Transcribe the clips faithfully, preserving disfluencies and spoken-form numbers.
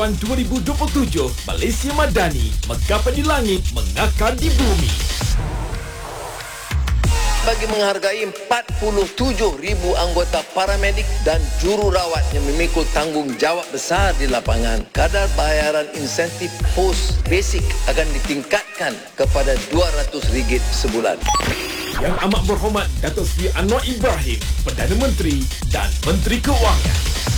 dua ribu dua puluh tujuh Malaysia Madani, menggapai di langit, mengakar di bumi. Bagi menghargai empat puluh tujuh ribu anggota paramedik dan jururawat yang memikul tanggungjawab besar di lapangan, kadar bayaran insentif post basic akan ditingkatkan kepada dua ratus ringgit sebulan. Yang amat berhormat Datuk Seri Anwar Ibrahim, Perdana Menteri dan Menteri Keuangan.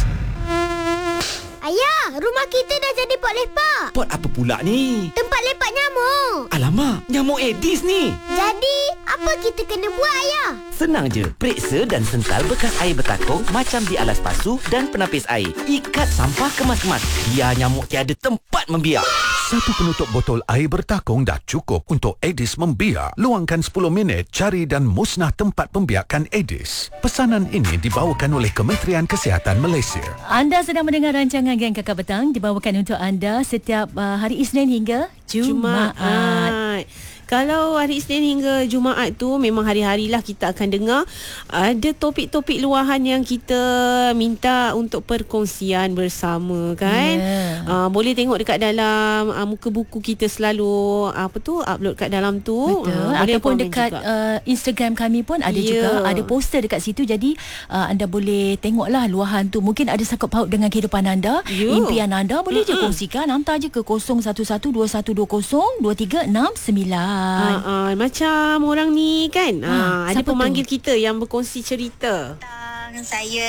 Ayah, rumah kita dah jadi pot lepak. Pot apa pula ni? Tempat lepak nyamuk. Alamak, nyamuk Aedes ni. Jadi, apa kita kena buat, Ayah? Senang je. Periksa dan sental bekas air bertakung macam di alas pasu dan penapis air. Ikat sampah kemas-kemas. Biar nyamuk tiada tempat membiak. Satu penutup botol air bertakung dah cukup untuk Aedes membiak. Luangkan sepuluh minit, cari dan musnah tempat pembiakan Aedes. Pesanan ini dibawakan oleh Kementerian Kesihatan Malaysia. Anda sedang mendengar rancangan Geng Kakak Petang dibawakan untuk anda setiap uh, hari Isnin hingga Jumaat. Jumaat. Kalau hari Isnin hingga Jumaat tu memang hari-hari lah kita akan dengar ada topik-topik luahan yang kita minta untuk perkongsian bersama kan. Yeah. Uh, boleh tengok dekat dalam uh, muka buku kita selalu apa tu upload kat dalam tu. Betul. Uh, ataupun dekat uh, Instagram kami pun ada yeah. juga ada poster dekat situ, jadi uh, anda boleh tengoklah luahan tu. Mungkin ada sangkut paut dengan kehidupan anda, yeah. impian anda, boleh Mm-mm. je kongsikan. Hantar je ke kosong satu satu dua satu dua kosong dua tiga enam sembilan. Uh, uh, macam orang ni kan uh, ha, ada pemanggil tu? kita yang berkongsi cerita. Saya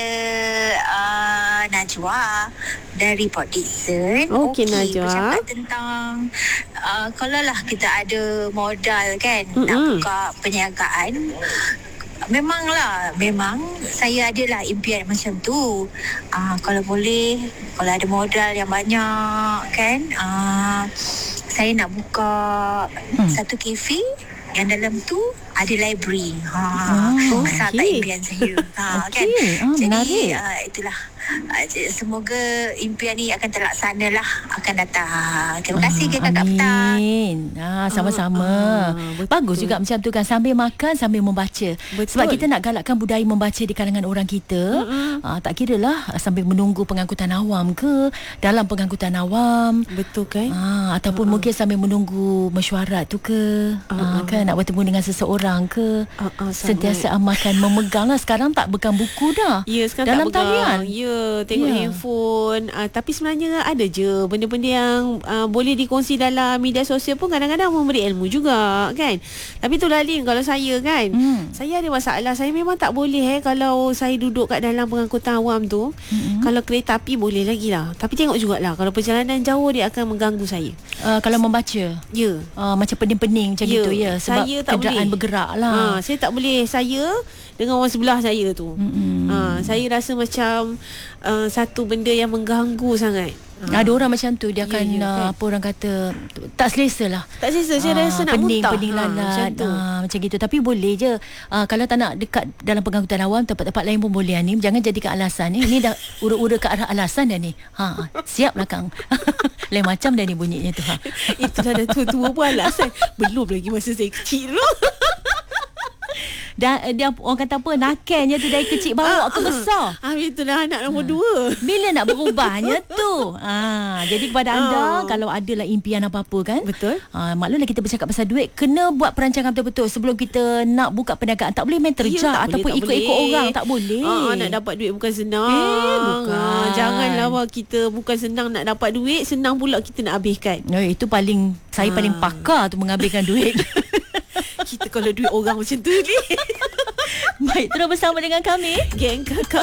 uh, Najwa dari Port Dickson. Okey, okay, Najwa. Bercakap tentang uh, kalau lah kita ada modal kan, Mm-mm. nak buka perniagaan. Memanglah, memang saya adalah impian macam tu. Uh, kalau boleh, kalau ada modal yang banyak kan, uh, saya nak buka hmm. satu kafe yang dalam tu ada library. Ha, oh, besar okay. tak impian saya. Ha, okay. kan. Oh, Jadi uh, itulah. Uh, semoga impian ni akan terlaksana lah, akan datang. Terima kasih ke Kakak Petang. Amin. Ha, sama-sama. Ah, ah, bagus juga macam tu kan, sambil makan sambil membaca. Betul. Sebab kita nak galakkan budaya membaca di kalangan orang kita. Ha, tak kira lah sambil menunggu pengangkutan awam ke, dalam pengangkutan awam. Betul kan? Ha, ataupun uh-uh. mungkin sambil menunggu mesyuarat tu ke. Uh-uh. Ha, kan nak bertemu dengan seseorang ke. Uh-uh, sentiasa amalkan memegang lah. Sekarang tak pegang buku dah. Ya, sekarang dalam tak pegang. talian. Ya. Tengok yeah. handphone uh, tapi sebenarnya ada je benda-benda yang uh, boleh dikongsi dalam media sosial pun kadang-kadang memberi ilmu juga kan. Tapi tu Lalin, kalau saya kan hmm. saya ada masalah. Saya memang tak boleh eh kalau saya duduk kat dalam pengangkutan awam tu. hmm. Kalau kereta api boleh lagi lah, tapi tengok jugalah kalau perjalanan jauh dia akan mengganggu saya. uh, Kalau membaca ya yeah. uh, macam pening-pening macam yeah. gitu ya. Sebab saya tak kenderaan boleh bergerak lah. ha, Saya tak boleh saya dengan orang sebelah saya tu. hmm. ha, Saya rasa macam uh, satu benda yang mengganggu sangat. Ha. Ada orang macam tu, dia akan ya, ya, uh, kan? apa orang kata tak selesa lah. Tak selesa, saya ha, rasa nak pening, muntah. Pening lalat ha, macam tu. ha, macam gitu. Tapi boleh je uh, kalau tak nak dekat dalam pengangkutan awam, tempat-tempat lain pun boleh ni. Jangan jadikan alasan ni. Ini dah ura-ura ke arah alasan dah ni. Ha, siap lah Kang. Lain macam dah ni bunyinya tu. Ha. Itu dah dah tua-tua pun alasan. Belum lagi masa saya kecil tu. Dan dia orang kata apa, nakalnya tu dari kecil bawa ke besar. Ah, itulah anak nombor ha. dua. Bila nak berubahnya tu. Ah, jadi kepada anda ah. kalau adalah impian apa-apa kan. Betul. Ah, maklumlah kita bercakap pasal duit, kena buat perancangan betul-betul sebelum kita nak buka perniagaan. Tak boleh main terjak ya, ataupun boleh, ikut-ikut boleh. orang, tak boleh. Ah, nak dapat duit bukan senang. Eh, bukan. Ah, janganlah wah, kita bukan senang nak dapat duit, senang pula kita nak habiskan. Eh, itu paling saya ah. paling pakar tu menghabiskan duit. Kita kalau duit orang macam tu ni. Baik, terus bersama dengan kami Geng Kakak